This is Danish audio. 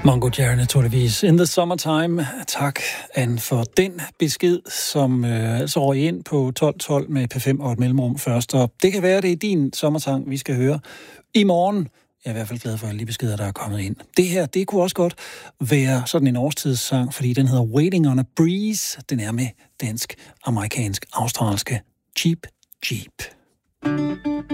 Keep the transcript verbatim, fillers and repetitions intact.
Mongo Jerry, naturligvis. In the Summertime. Tak, Anne, for den besked, som øh, altså røg ind på tolv tolv med P fem og et mellemrum først. Og det kan være, det er din sommersang, vi skal høre i morgen. Jeg er i hvert fald glad for alle de beskeder, der er kommet ind. Det her, det kunne også godt være sådan en årstidssang, fordi den hedder Waiting on a Breeze. Den er med dansk, amerikansk, australske Cheap Jeep.